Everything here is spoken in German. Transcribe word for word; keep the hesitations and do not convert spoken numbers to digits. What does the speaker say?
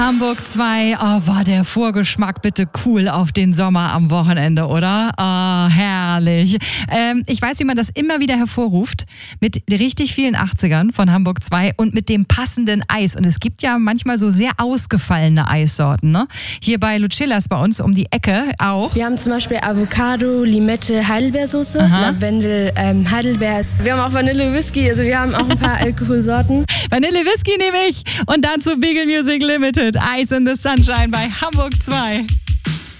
Hamburg zwei, oh, war der Vorgeschmack bitte cool auf den Sommer am Wochenende, oder? Oh, herrlich. Ähm, ich weiß, wie man das immer wieder hervorruft, mit richtig vielen achtzigern von Hamburg zwei und mit dem passenden Eis. Und es gibt ja manchmal so sehr ausgefallene Eissorten, ne? Hier bei Lucillas bei uns um die Ecke auch. Wir haben zum Beispiel Avocado, Limette, Heidelbeersoße, Lavendel, ähm, Heidelbeer. Wir haben auch Vanille Whisky, also wir haben auch ein paar Alkoholsorten. Vanille Whisky nehme ich und dann zu Beagle Music Limited. Ice in the Sunshine bei Hamburg zwei.